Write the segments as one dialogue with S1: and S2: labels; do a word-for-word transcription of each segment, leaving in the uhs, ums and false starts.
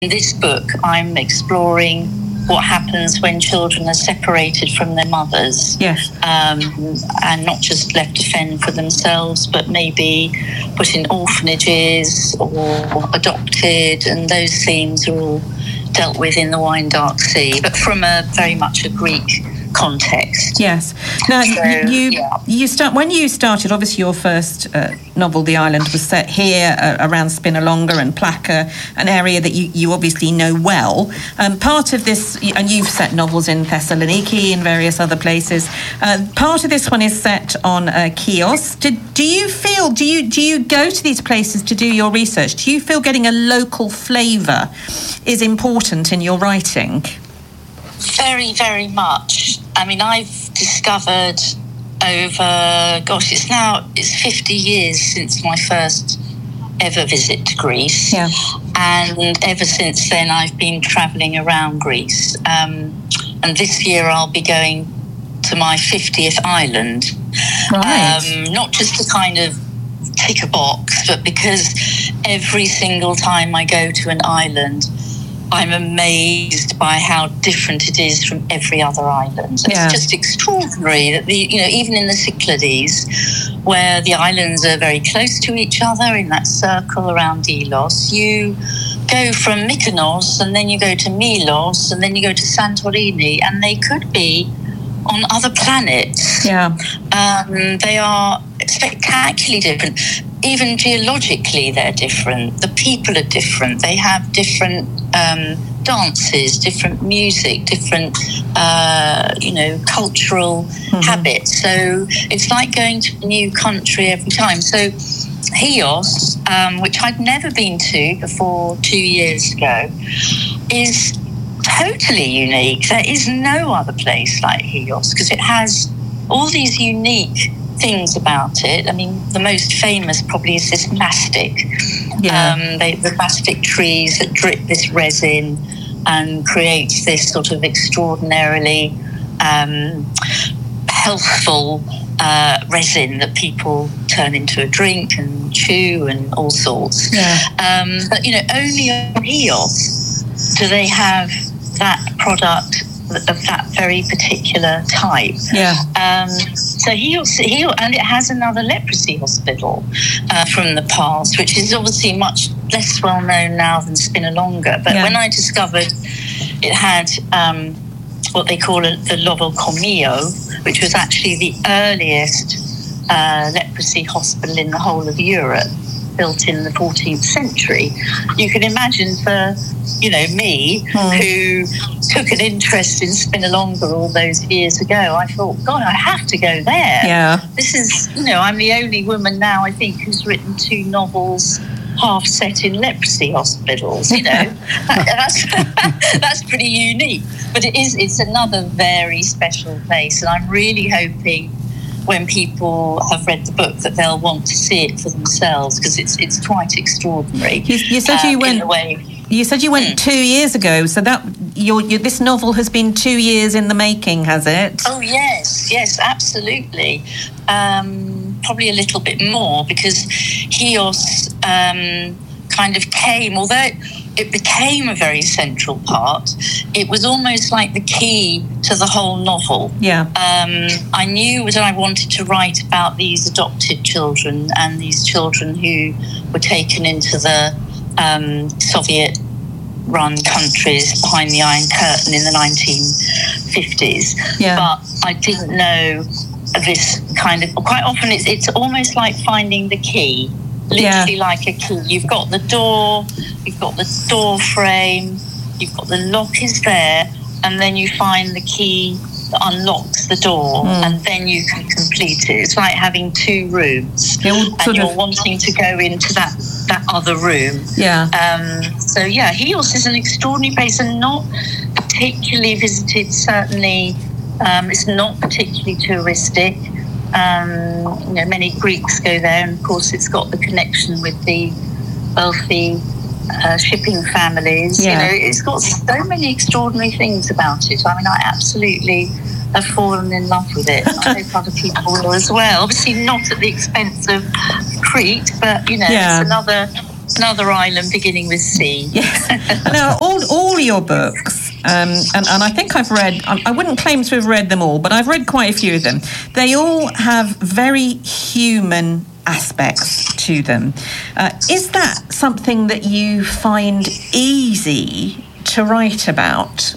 S1: In this book, I'm exploring what happens when children are separated from their mothers.
S2: Yes.
S1: Um, and not just left to fend for themselves, but maybe put in orphanages or adopted, and those themes are all dealt with in The Wine Dark Sea, but from a very much a Greek context.
S2: Yes. Now,
S1: so,
S2: you
S1: yeah.
S2: you start when you started. Obviously, your first uh, novel, The Island, was set here uh, around Spinalonga and Plaka, an area that you, you obviously know well. Um, part of this, and you've set novels in Thessaloniki and various other places. Uh, part of this one is set on uh, Chios. Do, do you feel? Do you do you go to these places to do your research? Do you feel getting a local flavour is important in your writing?
S1: Very, very much. I mean, I've discovered over, gosh, it's now, it's fifty years since my first ever visit to Greece.
S2: Yeah.
S1: And ever since then, I've been travelling around Greece. Um, and this year I'll be going to my fiftieth island.
S2: Right.
S1: Um, not just to kind of tick a box, but because every single time I go to an island, I'm amazed by how different it is from every other island. It's
S2: Yeah.
S1: just extraordinary that the you know even in the Cyclades, where the islands are very close to each other in that circle around Delos, you go from Mykonos and then you go to Milos and then you go to Santorini, and they could be on other planets.
S2: Yeah.
S1: Um, they are spectacularly different. Even geologically, they're different. The people are different. They have different um, dances, different music, different, uh, you know, cultural mm-hmm. habits. So it's like going to a new country every time. So Chios, um, which I'd never been to before two years ago, is totally unique. There is no other place like Chios because it has all these unique things about it. I mean, the most famous probably is this mastic.
S2: Yeah.
S1: Um, they, the mastic trees that drip this resin and creates this sort of extraordinarily um, healthful uh, resin that people turn into a drink and chew and all sorts.
S2: Yeah.
S1: Um, but, you know, only on Chios do they have that product of that very particular type.
S2: Yeah.
S1: Um, so he, he and it has another leprosy hospital uh, from the past, which is obviously much less well known now than Spinalonga. But
S2: yeah.
S1: when I discovered it had um, what they call a, the Lovocomio, which was actually the earliest uh, leprosy hospital in the whole of Europe, built in the fourteenth century. You can imagine for, you know, me, mm. who took an interest in Spinalonga all those years ago, I thought, God, I have to go there.
S2: Yeah.
S1: This is, you know, I'm the only woman now, I think, who's written two novels half set in leprosy hospitals, you know. that's, that's pretty unique. But it is, it's another very special place, and I'm really hoping when people have read the book that they'll want to see it for themselves, because it's it's quite extraordinary.
S2: You, you said um, you went.
S1: In a way.
S2: You said you went mm. two years ago, so that your, your this novel has been two years in the making, has it?
S1: Oh yes, yes, absolutely. Um, probably a little bit more, because Chios um, kind of came, although it became a very central part, it was almost like the key to the whole novel.
S2: Yeah.
S1: Um, I knew that I wanted to write about these adopted children and these children who were taken into the um, Soviet-run countries behind the Iron Curtain in the nineteen fifties.
S2: Yeah.
S1: But I didn't know this kind of... Quite often it's, it's almost like finding the key. Literally yeah. like a key. You've got the door, you've got the door frame, you've got the lock is there, and then you find the key that unlocks the door, mm. and then you can complete it. It's like having two rooms, and you're of... wanting to go into that, that other room.
S2: Yeah.
S1: Um, so, yeah, Chios is an extraordinary place and not particularly visited, certainly. Um, it's not particularly touristic. Um, you know, many Greeks go there, and of course it's got the connection with the wealthy uh, shipping families.
S2: Yeah.
S1: You know, it's got so many extraordinary things about it. I mean, I absolutely have fallen in love with it. I hope other people will as well. Obviously not at the expense of Crete, but, you know, yeah. it's another another island beginning with C.
S2: Yes. Now, all all your books, um, and, and I think I've read, I, I wouldn't claim to have read them all, but I've read quite a few of them. They all have very human aspects to them. Uh, is that something that you find easy to write about?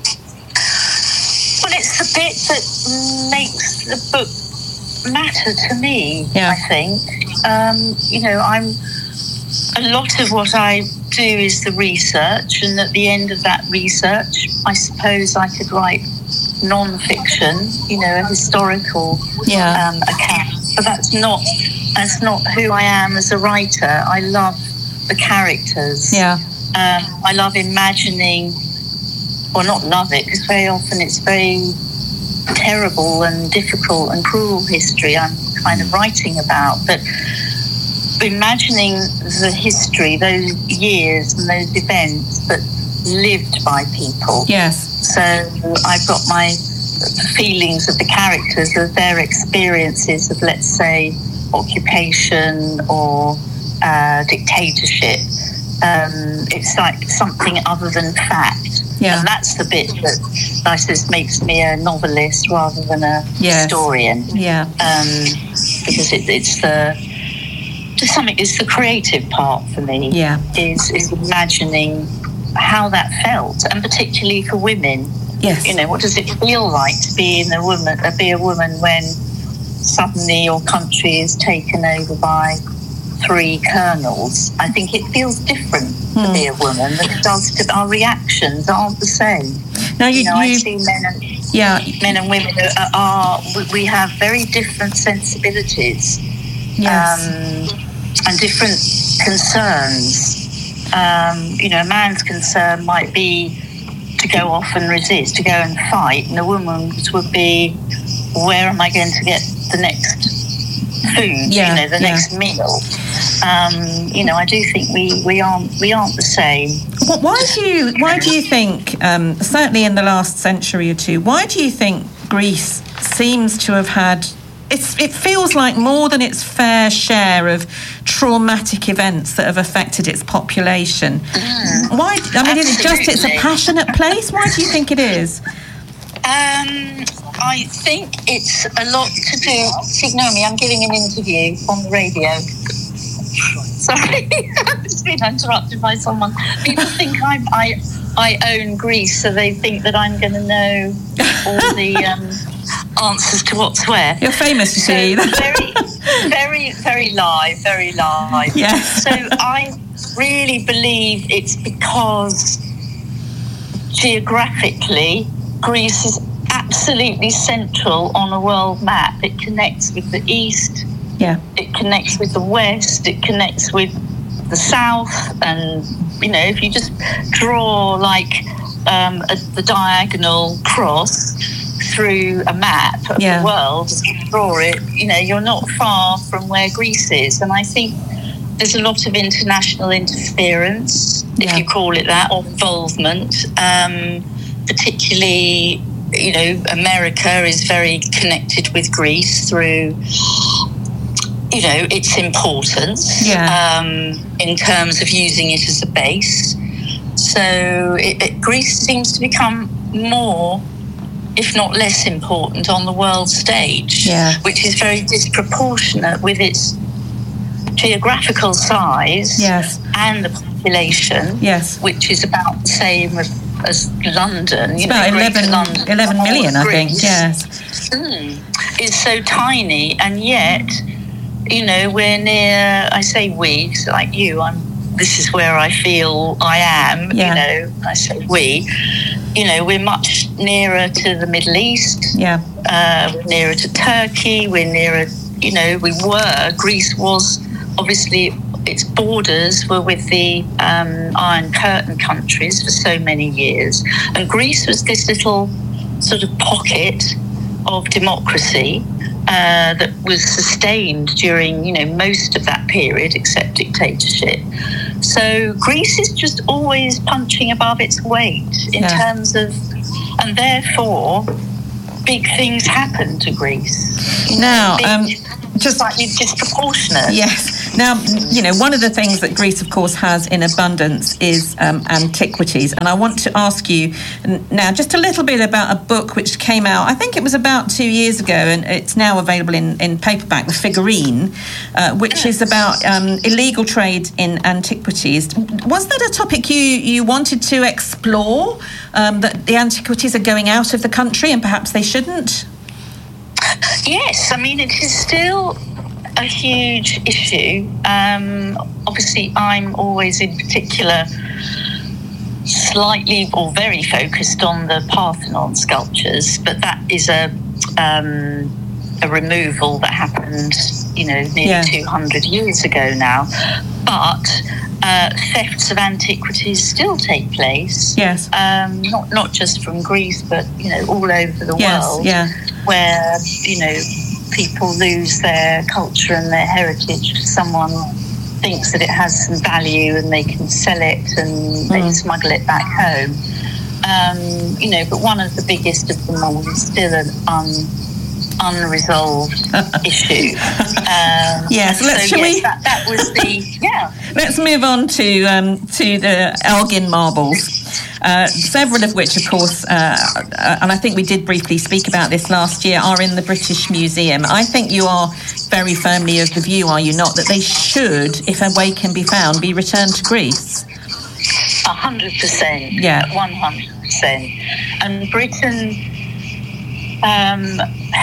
S1: Well, it's the bit that makes the book matter to me,
S2: yeah.
S1: I think. Um, you know, I'm a lot of what I do is the research, and at the end of that research, I suppose I could write non-fiction, you know, a historical
S2: yeah.
S1: um, account. But that's not that's not who I am as a writer. I love the characters.
S2: Yeah.
S1: Um, I love imagining, or not love it, because very often it's very terrible and difficult and cruel history I'm kind of writing about. But imagining the history, those years and those events that lived by people.
S2: Yes.
S1: So I've got my feelings of the characters, of their experiences of, let's say, occupation or uh, dictatorship. Um, it's like something other than fact.
S2: Yeah.
S1: And that's the bit that I suppose makes me a novelist rather than a
S2: yes.
S1: historian.
S2: Yeah.
S1: Um, because it, it's the to something it's the creative part for me.
S2: Yeah.
S1: Is is imagining how that felt, and particularly for women.
S2: Yes.
S1: You know, what does it feel like to be in a woman, uh, be a woman when suddenly your country is taken over by three colonels? I think it feels different
S2: hmm.
S1: to be a woman than it does to our reactions aren't the same.
S2: Now you,
S1: you know,
S2: you,
S1: I see men and
S2: yeah.
S1: men and women are, are we have very different sensibilities.
S2: Yes.
S1: Um, and different concerns. Um, you know, a man's concern might be to go off and resist, to go and fight, and a woman's would be, where am I going to get the next food?
S2: Yeah,
S1: you know, the
S2: yeah.
S1: next meal. Um, you know, I do think we, we aren't we aren't the same.
S2: Well, why do you why do you think, um, certainly in the last century or two, why do you think Greece seems to have had? It's, it feels like more than its fair share of traumatic events that have affected its population. Mm. Why? I mean, is it just it's a passionate place? Why do you think it is?
S1: Um, I think it's a lot to do. Ignore me, I'm giving an interview on the radio. Sorry, I've just been interrupted by someone. People think I'm, I I own Greece, so they think that I'm going to know all the um, answers to what's where.
S2: You're famous, you
S1: so
S2: see.
S1: very, very, very live, very live.
S2: Yes.
S1: So I really believe it's because geographically, Greece is absolutely central on a world map. It connects with the east.
S2: Yeah.
S1: It connects with the west. It connects with the south. And, you know, if you just draw like um, a, the diagonal cross through a map of
S2: yeah.
S1: the world, draw it, you know, you're not far from where Greece is. And I think there's a lot of international interference,
S2: yeah.
S1: if you call it that, or involvement, um, particularly, you know, America is very connected with Greece through, you know, its importance
S2: yeah.
S1: um, in terms of using it as a base. So it, it, Greece seems to become more, if not less important, on the world stage,
S2: yeah.
S1: which is very disproportionate with its geographical size
S2: yes.
S1: and the population,
S2: yes.
S1: which is about the same as, as London.
S2: It's
S1: you
S2: about
S1: know,
S2: eleven,
S1: London,
S2: eleven million, I think,
S1: Greece,
S2: yes.
S1: Mm, it's so tiny, and yet, you know, we're near, I say we, so like you, I'm. This is where I feel I am,
S2: yeah.
S1: you know, I say we. You know, we're much nearer to the Middle East.
S2: Yeah.
S1: Uh, we're nearer to Turkey. We're nearer, you know, we were. Greece was, obviously, its borders were with the um, Iron Curtain countries for so many years. And Greece was this little sort of pocket of democracy uh, that was sustained during, you know, most of that period, except dictatorship. So Greece is just always punching above its weight in
S2: yeah.
S1: terms of, and therefore, big things happen to Greece.
S2: Now,
S1: big,
S2: um, just
S1: slightly disproportionate.
S2: Yes. Now, you know, one of the things that Greece, of course, has in abundance is um, antiquities. And I want to ask you now just a little bit about a book which came out, I think it was about two years ago, and it's now available in, in paperback, The Figurine, uh, which is about um, illegal trade in antiquities. Was that a topic you, you wanted to explore, um, that the antiquities are going out of the country and perhaps they shouldn't?
S1: Yes, I mean, it is still a huge issue. Um, obviously, I'm always in particular slightly or very focused on the Parthenon sculptures, but that is a um, a removal that happened, you know, nearly yeah. two hundred years ago now. But uh, thefts of antiquities still take place.
S2: Yes.
S1: Um, not not just from Greece, but you know, all over the
S2: yes,
S1: world.
S2: Yeah. Where
S1: you know, people lose their culture and their heritage. Someone thinks that it has some value and they can sell it and mm. they smuggle it back home. Um, you know, but one of the biggest of them all is still an un, unresolved issue. Um,
S2: yes, let's,
S1: so
S2: shall
S1: yes,
S2: we?
S1: That, that was the yeah.
S2: Let's move on to um, to the Elgin marbles. Uh, several of which, of course, uh, uh, and I think we did briefly speak about this last year, are in the British Museum. I think you are very firmly of the view, are you not, that they should, if a way can be found, be returned to Greece?
S1: A hundred percent.
S2: Yeah.
S1: One hundred percent. And Britain, um,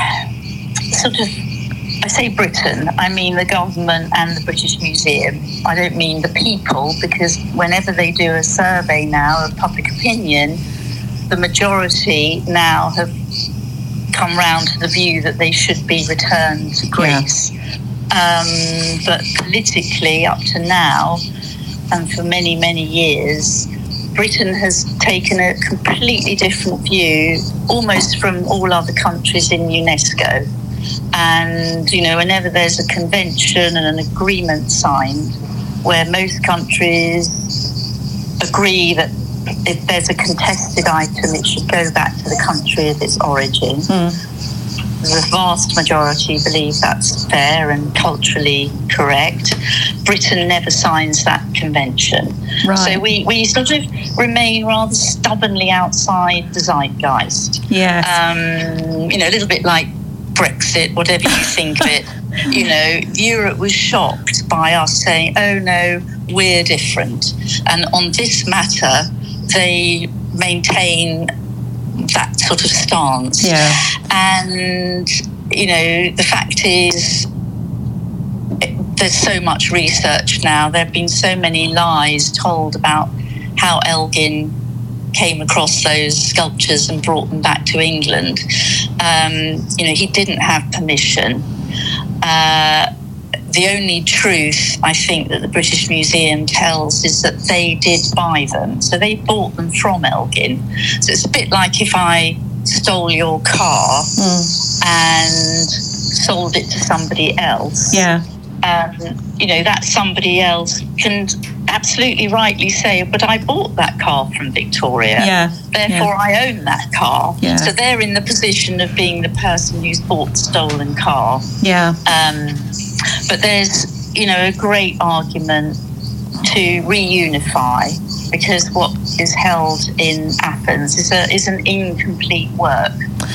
S1: sort of, I say Britain, I mean the government and the British Museum. I don't mean the people, because whenever they do a survey now of public opinion, the majority now have come round to the view that they should be returned to Greece. Yeah. Um, but politically, up to now, and for many, many years, Britain has taken a completely different view, almost from all other countries in UNESCO. And, you know, whenever there's a convention and an agreement signed where most countries agree that if there's a contested item, it should go back to the country of its origin. Mm. The vast majority believe that's fair and culturally correct. Britain never signs that convention.
S2: Right.
S1: So we, we sort of remain rather stubbornly outside the zeitgeist.
S2: Yes.
S1: Um, you know, a little bit like Brexit, whatever you think of it. You know, Europe was shocked by us saying, oh no, we're different. And on this matter, they maintain that sort of stance.
S2: Yeah.
S1: And, you know, the fact is, there's so much research now. There have been so many lies told about how Elgin came across those sculptures and brought them back to England. Um, you know, he didn't have permission. Uh, the only truth, I think, that the British Museum tells is that they did buy them. So they bought them from Elgin. So it's a bit like if I stole your car mm. and sold it to somebody else.
S2: Yeah.
S1: Um, you know, that somebody else can absolutely rightly say, but I bought that car from Victoria.
S2: Yeah.
S1: Therefore,
S2: yeah.
S1: I own that car.
S2: Yeah. So
S1: they're in the position of being the person who's bought the stolen car.
S2: Yeah.
S1: Um, but there's, you know, a great argument to reunify, because what is held in Athens is a is an incomplete work.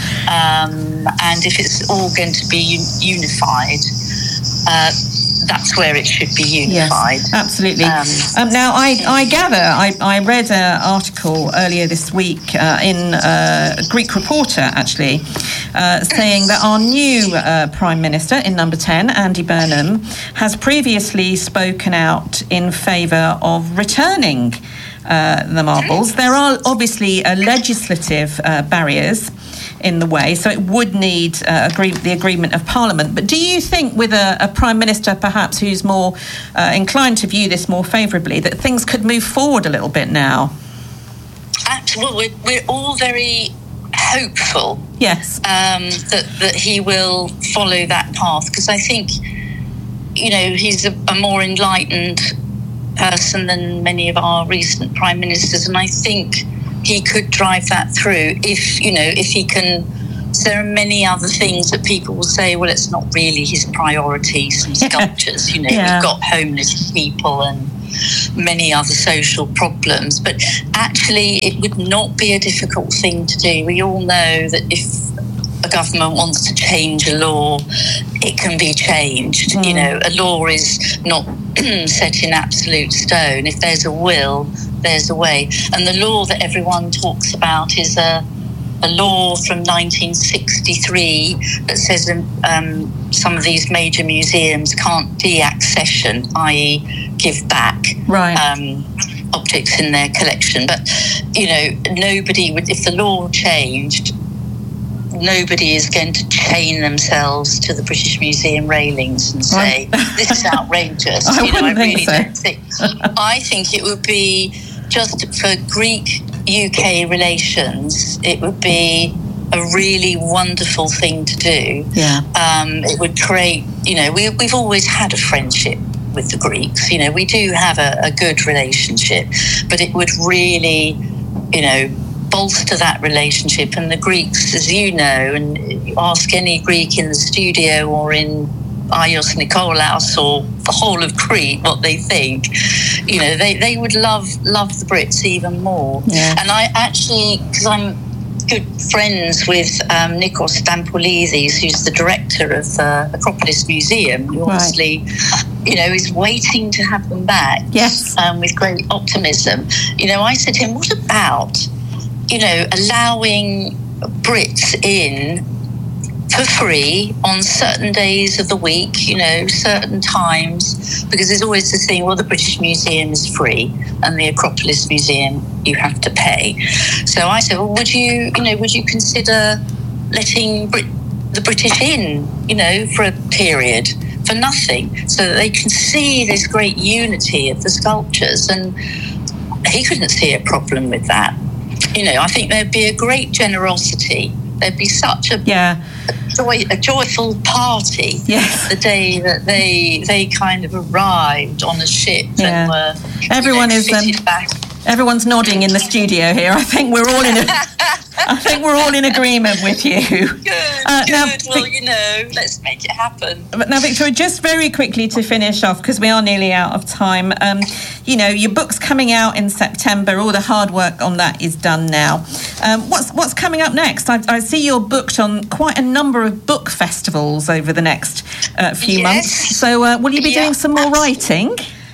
S1: Um, and if it's all going to be un- unified, uh, that's where it should be unified.
S2: Yes, absolutely.
S1: Um,
S2: um, now, I, I gather, I, I read an article earlier this week uh, in uh, a Greek Reporter, actually, uh, saying that our new uh, Prime Minister in number ten, Andy Burnham, has previously spoken out in favour of returning uh, the marbles. There are obviously uh, legislative uh, barriers in the way, so it would need uh, agree- the agreement of Parliament. But do you think, with a, a Prime Minister perhaps who's more uh, inclined to view this more favourably, that things could move forward a little bit now?
S1: Absolutely. We're, we're all very hopeful
S2: yes.
S1: um, that, that he will follow that path, because I think, you know, he's a, a more enlightened person than many of our recent Prime Ministers, and I think he could drive that through if, you know, if he can there are many other things that people will say, well, it's not really his priorities and sculptures. You know, yeah. We've got homeless people and many other social problems, but actually it would not be a difficult thing to do. We all know that if a government wants to change a law, it can be changed. Mm. You know, a law is not set in absolute stone. If there's a will, there's a way. And the law that everyone talks about is a, a law from nineteen sixty-three that says um, some of these major museums can't deaccession, that is give back
S2: right.
S1: um, objects in their collection. But, you know, nobody would, if the law changed, nobody is going to chain themselves to the British Museum railings and say, this is outrageous.
S2: I
S1: you know, I
S2: think
S1: really
S2: so.
S1: don't think. I think it would be, just for Greek-U K relations, it would be a really wonderful thing to do.
S2: Yeah.
S1: Um, it would create, you know, we, we've always had a friendship with the Greeks. You know, we do have a, a good relationship, but it would really, you know, bolster that relationship. And the Greeks, as you know, and you ask any Greek in the studio or in Agios Nikolaos or the whole of Crete what they think, you know, they, they would love love the Brits even more.
S2: Yeah.
S1: And I actually, because I'm good friends with um, Nikos Stampoulidis, who's the director of the Acropolis Museum, who
S2: right.
S1: obviously, you know, is waiting to have them back.
S2: Yes.
S1: Um, with great optimism. You know, I said to him, what about, you know, allowing Brits in for free on certain days of the week, you know, certain times, because there's always this thing, well, the British Museum is free and the Acropolis Museum you have to pay. So I said, well, would you, you know, would you consider letting Brit- the British in, you know, for a period for nothing, so that they can see this great unity of the sculptures? And he couldn't see a problem with that. You know, I think there'd be a great generosity. There'd be such a,
S2: yeah.
S1: a, joy, a joyful party
S2: yes.
S1: the day that they they kind of arrived on a ship
S2: yeah.
S1: and were
S2: everyone
S1: you know,
S2: is um,
S1: back.
S2: Everyone's nodding in the studio here. I think we're all in a, I think we're all in agreement with you.
S1: Good,
S2: uh,
S1: good.
S2: Now,
S1: well, you know, let's make it happen.
S2: Now, Victoria, just very quickly to finish off, because we are nearly out of time. Um, you know, your book's coming out in September. All the hard work on that is done now. Um, what's what's coming up next? I, I see you're booked on quite a number of book festivals over the next uh, few
S1: yes.
S2: months. So, uh, will you be
S1: yeah,
S2: doing some more
S1: absolutely.
S2: writing?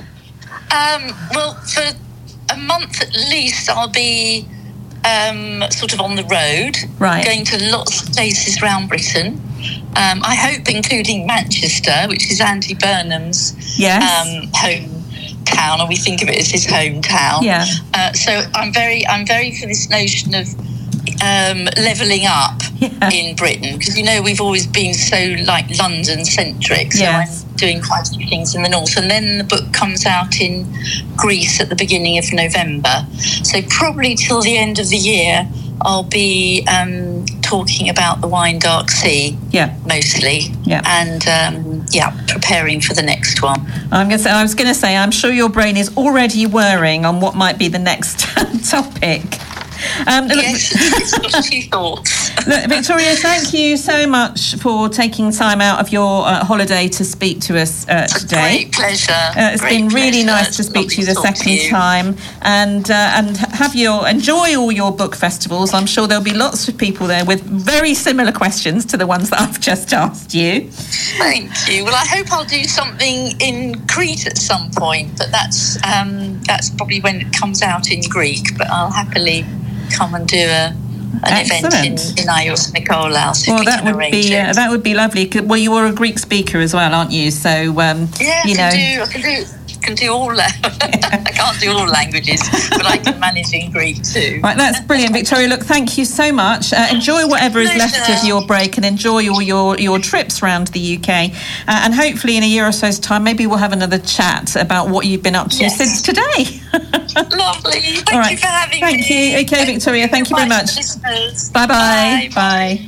S1: Um, well, for a month at least, I'll be um, sort of on the road,
S2: right.
S1: going to lots of places around Britain. Um, I hope including Manchester, which is Andy Burnham's
S2: yes.
S1: um, hometown, or we think of it as his hometown.
S2: Yeah.
S1: Uh, so I'm very, I'm very for this notion of um, levelling up
S2: yeah.
S1: in Britain, because you know we've always been so like London centric. So
S2: yes.
S1: I'm doing quite a few things in the north, and then the book comes out in Greece at the beginning of November. So probably till the end of the year, I'll be um, talking about the Wine Dark Sea,
S2: yeah,
S1: mostly,
S2: yeah,
S1: and um, yeah, preparing for the next one.
S2: I'm going to say, I was going to say, I'm sure your brain is already whirring on what might be the next topic. Um,
S1: yes, look, a few thoughts.
S2: Look, Victoria, thank you so much for taking time out of your uh, holiday to speak to us uh, today.
S1: Great pleasure.
S2: Uh, it's
S1: Great
S2: been really
S1: pleasure.
S2: nice
S1: It's
S2: to speak to you the
S1: to
S2: second
S1: you.
S2: time, and uh, and have your enjoy all your book festivals. I'm sure there'll be lots of people there with very similar questions to the ones that I've just asked you.
S1: Thank you. Well, I hope I'll do something in Crete at some point, but that's um, that's probably when it comes out in Greek. But I'll happily come and do a, an
S2: Excellent.
S1: event in, in Agios Nikolaos.
S2: Well, that would be uh, that would be lovely. Well, you were a Greek speaker as well, aren't you? So um,
S1: yeah,
S2: you
S1: I
S2: know,
S1: can do. I can do. Can do all. I can't do all languages, but I can manage in Greek too.
S2: Right, that's brilliant, Victoria. Look, thank you so much. Uh, enjoy whatever is left of your break, and enjoy all your your trips around the U K. Uh, and hopefully, in a year or so's time, maybe we'll have another chat about what you've been up to yes. since today.
S1: Lovely. Thank
S2: all right.
S1: you for having
S2: thank
S1: me.
S2: Thank you. Okay, Victoria. Thank you very much. Bye-bye. Bye. Bye.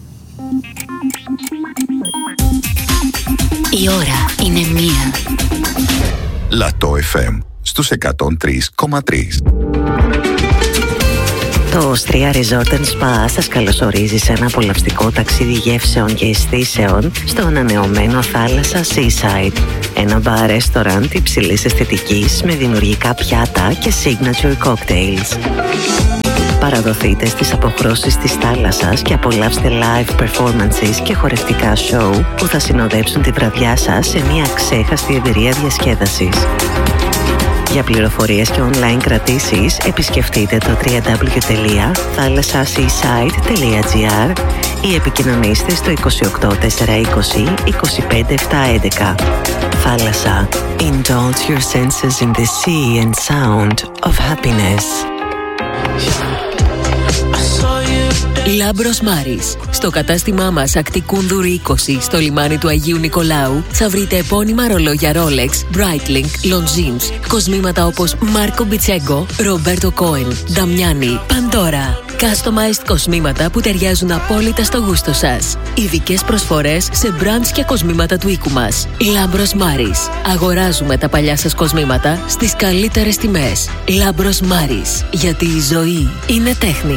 S3: Η ώρα είναι μία.
S4: Λατό εφ εμ στους εκατόν τρία κόμμα τρία. Το Austria Resort and Spa σας καλωσορίζει σε ένα απολαυστικό ταξίδι γεύσεων και αισθήσεων στο ανανεωμένο θάλασσα Seaside. Ένα μπαρ ρεστοραντ υψηλής αισθητικής με δημιουργικά πιάτα και signature cocktails. Παραδοθείτε στις αποχρώσεις της θάλασσας και απολαύστε live performances και χορευτικά show που θα συνοδέψουν τη βραδιά σας σε μια ξέχαστη εμπειρία διασκέδασης. Για πληροφορίες και online κρατήσεις επισκεφτείτε το double-u double-u double-u τελεία θάλασσα seaside τελεία gr ή επικοινωνήστε στο είκοσι οκτώ τετρακόσια είκοσι είκοσι πέντε επτακόσια έντεκα. Θάλασσα. Indulge your senses in the sea and sound of happiness.
S5: Λάμπρος Μάρις. Στο κατάστημά μας Ακτικούνδουρη είκοσι στο λιμάνι του Αγίου Νικολάου θα βρείτε επώνυμα ρολόγια Rolex, Breitling, Longines, κοσμήματα όπως Μάρκο Μπιτσέγκο, Ρομπέρτο Κόεν, Νταμιάνι, Παντόρα. Customized κοσμήματα που ταιριάζουν απόλυτα στο γούστο σας. Ειδικές προσφορές σε brands και κοσμήματα του οίκου μας. Λάμπρος Μάρις. Αγοράζουμε τα παλιά σας κοσμήματα στις καλύτερες τιμές. Λάμπρος Μάρις. Γιατί η ζωή είναι τέχνη.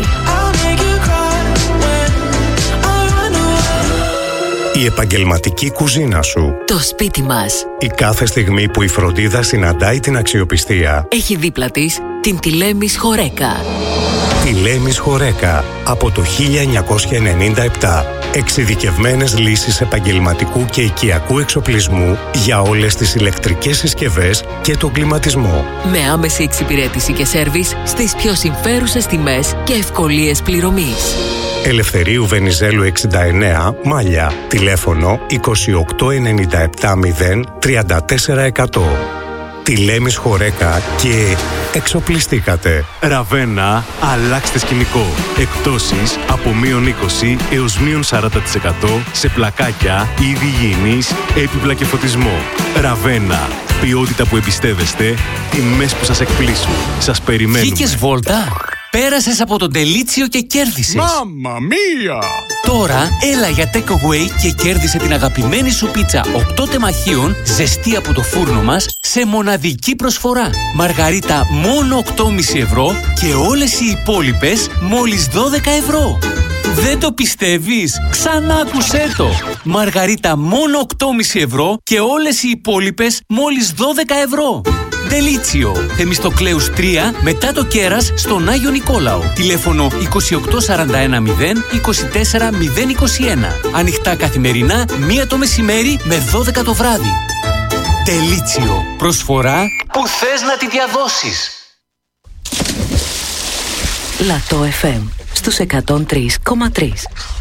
S6: Η επαγγελματική κουζίνα σου.
S5: Το σπίτι μας.
S6: Η κάθε στιγμή που η φροντίδα συναντάει την αξιοπιστία.
S5: Έχει δίπλα της την Τηλέμης Χορέκα.
S6: Τηλέμης Χορέκα από το χίλια εννιακόσια ενενήντα επτά. Εξειδικευμένες λύσεις επαγγελματικού και οικιακού εξοπλισμού για όλες τις ηλεκτρικές συσκευές και τον κλιματισμό.
S5: Με άμεση εξυπηρέτηση και σέρβις στις πιο συμφέρουσες τιμές και ευκολίες πληρωμής.
S6: Ελευθερίου Βενιζέλου εξήντα εννέα, Μάλια. Τηλέφωνο είκοσι οκτώ ενενήντα επτά μηδέν τριάντα τέσσερα εκατό. Τηλέμης Χορέκα και εξοπλιστήκατε.
S7: Ραβένα, αλλάξτε σκηνικό. Εκπτώσεις από μείον είκοσι έως μείον σαράντα τοις εκατό σε πλακάκια, είδη υγιεινής, έπιπλα και φωτισμό. Ραβένα, ποιότητα που εμπιστεύεστε, τιμές που σας εκπλήσουν. Σας περιμένουμε.
S8: Βγήκες βόλτα? Πέρασες από τον Τελίτσιο και κέρδισες.
S7: Μάμμα μία!
S8: Τώρα έλα για takeaway και κέρδισε την αγαπημένη σου πίτσα οκτώ τεμαχίων ζεστή από το φούρνο μας σε μοναδική προσφορά. Μαργαρίτα μόνο οκτώ κόμμα πέντε ευρώ και όλες οι υπόλοιπες μόλις δώδεκα ευρώ. Δεν το πιστεύεις? Ξανά άκουσέ το. Μαργαρίτα μόνο οκτώ κόμμα πέντε ευρώ και όλες οι υπόλοιπες μόλις δώδεκα ευρώ. Τελίτσιο, Θεμιστοκλέους τρία, μετά το Κέρας, στον Άγιο Νικόλαο. Τηλέφωνο είκοσι οκτώ σαράντα ένα μηδέν είκοσι τέσσερα μηδέν είκοσι ένα. Ανοιχτά καθημερινά, μία το μεσημέρι με δώδεκα το βράδυ. Τελίτσιο, προσφορά που θες να τη διαδώσεις.
S4: Λατό εφ εμ στους εκατόν τρία κόμμα τρία.